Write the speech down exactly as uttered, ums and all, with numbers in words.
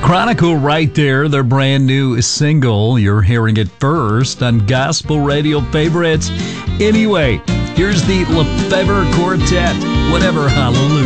Chronicle right there, their brand new single. You're hearing it first on Gospel Radio Favorites. Anyway, here's the Lefevre Quartet, Whatever Hallelujah.